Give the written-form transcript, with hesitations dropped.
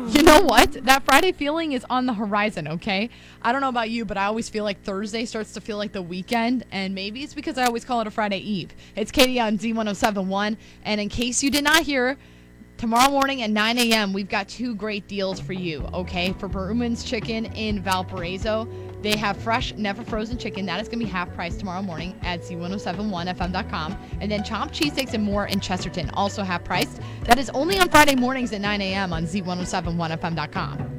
You know what? That Friday feeling is on the horizon, okay? I don't know about you, but I always feel like Thursday starts to feel like the weekend, and maybe it's because I always call it a Friday Eve. It's Katie on Z1071, and in case you did not hear, tomorrow morning at 9 a.m., we've got two great deals for you, okay? For Berman's Chicken in Valparaiso, they have fresh, never frozen chicken. That is going to be half price tomorrow morning at Z1071FM.com. And then chopped cheesesteaks and more in Chesterton, also half priced. That is only on Friday mornings at 9 a.m. on Z1071FM.com.